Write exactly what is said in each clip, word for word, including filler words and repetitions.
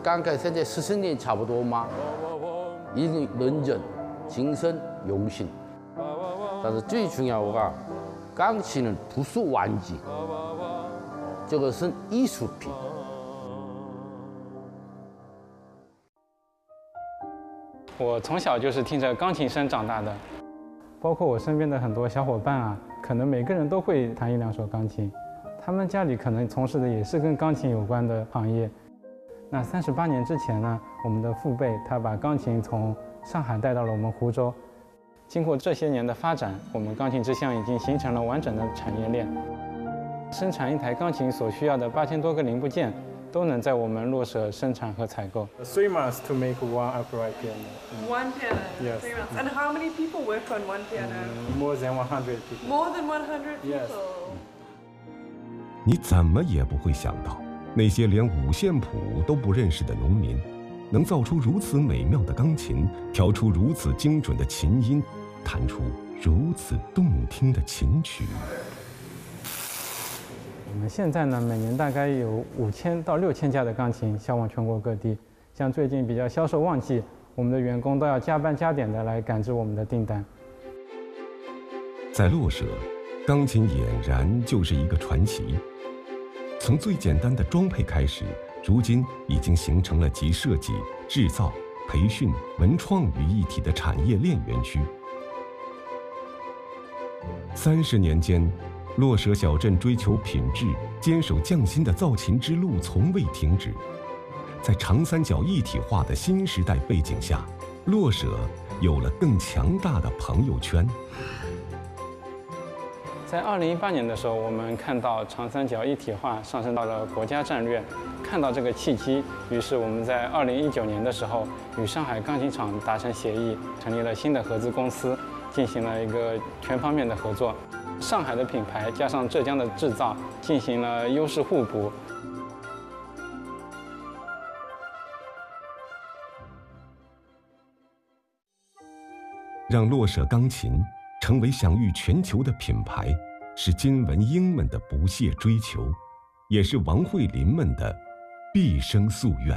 刚刚现在四十年差不多嘛，一定认真、谨慎、用心。但是最重要的，钢琴不是玩具，这个是艺术品。 我从小就是听着钢琴声长大的，包括我身边的很多小伙伴啊，可能每个人都会弹一两首钢琴。他们家里可能从事的也是跟钢琴有关的行业。那三十八年之前呢，我们的父辈他把钢琴从上海带到了我们湖州。经过这些年的发展，我们钢琴之乡已经形成了完整的产业链。生产一台钢琴所需要的八千多个零部件，都能在我们洛舍生产和采购。 Three months to make one upright piano. One piano. Yes. Three months. And how many people work on one piano? Mm, more than one hundred people. More than one hundred people. Yes. 你怎么也不会想到，那些连五线谱都不认识的农民，能造出如此美妙的钢琴，调出如此精准的琴音，弹出如此动听的琴曲。 我们现在呢，每年大概有五千到六千架的钢琴销往全国各地。像最近比较销售旺季，我们的员工都要加班加点的来赶制我们的订单。 在洛舍，钢琴俨然就是一个传奇。从最简单的装配开始，如今已经形成了集设计、制造、培训、文创于一体的产业链园区。三十年间，洛舍小镇追求品质、坚守匠心的造琴之路从未停止。在长三角一体化的新时代背景下，洛舍有了更强大的朋友圈。 在二零一八年的时候，我们看到长三角一体化上升到了国家战略，看到这个契机，于是我们在二零一九年的时候与上海钢琴厂达成协议，成立了新的合资公司，进行了一个全方面的合作。上海的品牌加上浙江的制造，进行了优势互补。 让洛舍钢琴成为享誉全球的品牌，是金文英们的不懈追求，也是王慧林们的毕生夙愿。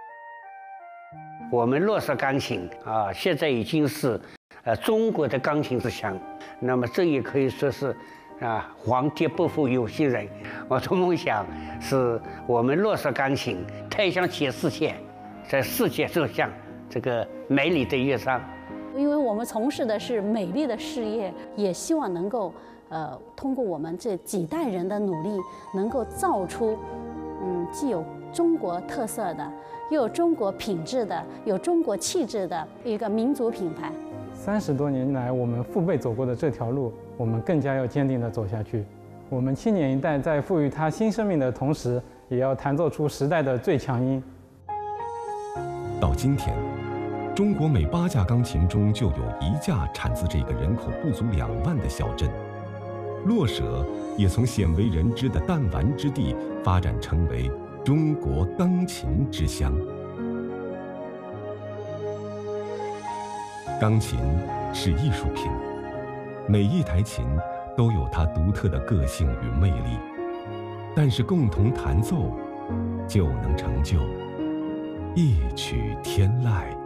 我们洛舍钢琴啊，现在已经是呃中国的钢琴之乡。那么这也可以说是啊，皇天不负有心人。我的梦想是我们洛舍钢琴推向全世界，在世界走向这个美丽的乐章。 因为我们从事的是美丽的事业，也希望能够呃通过我们这几代人的努力，能够造出嗯既有中国特色的，又有中国品质的，有中国气质的一个民族品牌。 三十多年来，我们父辈走过的这条路，我们更加要坚定地走下去。我们青年一代在赋予它新生命的同时，也要弹奏出时代的最强音。 到今天，中国每八架钢琴中就有一架产自这个人口不足两万的小镇。洛舍也从鲜为人知的弹丸之地发展成为中国钢琴之乡。钢琴是艺术品，每一台琴都有它独特的个性与魅力，但是共同弹奏，就能成就一曲天籁。